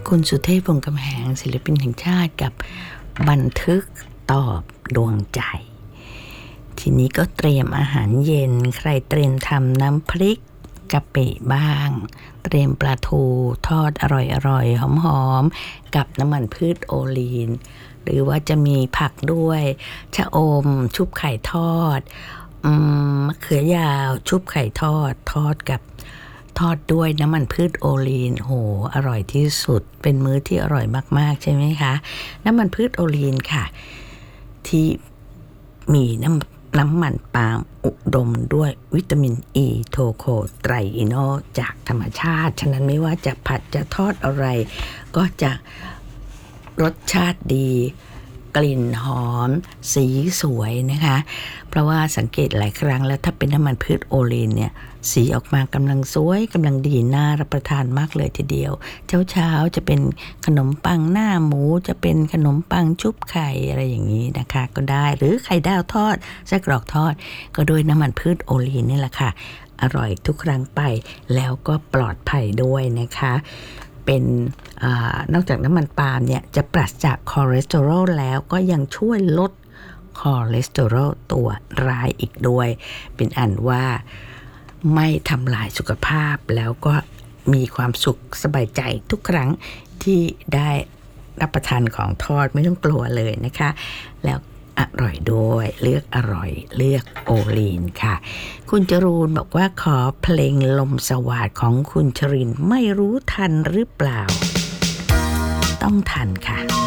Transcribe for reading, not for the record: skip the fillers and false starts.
คุณสุเทพ วงศ์กำแหงศิลปินแห่งชาติกับบันทึกตอบดวงใจทีนี้ก็เตรียมอาหารเย็นใครเตรียมทำน้ำพริกกะปิบ้างเตรียมปลาทูทอดอร่อยๆหอมๆกับน้ำมันพืชโอลีนหรือว่าจะมีผักด้วยชะอมชุบไข่ทอดมะเขือยาวชุบไข่ทอดกับทอดด้วยน้ำมันพืชโอลีนโหอร่อยที่สุดเป็นมื้อที่อร่อยมากๆใช่ไหมคะน้ำมันพืชโอลีนค่ะที่มีน้ำมันปาล์มอุดมด้วยวิตามินอีโทโคไตรอิโนจากธรรมชาติฉะนั้นไม่ว่าจะผัดจะทอดอะไรก็จะรสชาติดีกลิ่นหอมสีสวยนะคะเพราะว่าสังเกตหลายครั้งแล้วถ้าเป็นน้ำมันพืชโอลีนเนี่ยสีออกมากำลังสวยกำลังดีน่ารับประทานมากเลยทีเดียวเช้าจะเป็นขนมปังหน้าหมูจะเป็นขนมปังชุบไข่อะไรอย่างนี้นะคะก็ได้หรือไข่ดาวทอดไส้กรอกทอดก็ด้วยน้ำมันพืชโอลีนนี่แหละค่ะอร่อยทุกครั้งไปแล้วก็ปลอดภัยด้วยนะคะเป็นนอกจากน้ำมันปาล์มเนี่ยจะปราศจากคอเลสเตอรอลแล้วก็ยังช่วยลดคอเลสเตอรอลตัวร้ายอีกด้วยเป็นอันว่าไม่ทำลายสุขภาพแล้วก็มีความสุขสบายใจทุกครั้งที่ได้รับประทานของทอดไม่ต้องกลัวเลยนะคะแล้วอร่อยด้วยเลือกอร่อยเลือกโอลีนค่ะคุณจรูนบอกว่าขอเพลงลมสวาทของคุณชรินทร์ไม่รู้ทันหรือเปล่าต้องทันค่ะ